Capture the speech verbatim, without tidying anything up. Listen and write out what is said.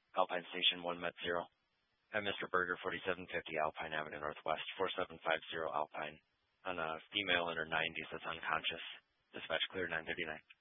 Alpine Station one Met Zero. And Mister Berger, forty-seven fifty Alpine Avenue Northwest, four seven five zero Alpine. On a female in her nineties that's unconscious. Dispatch clear nine thirty-nine.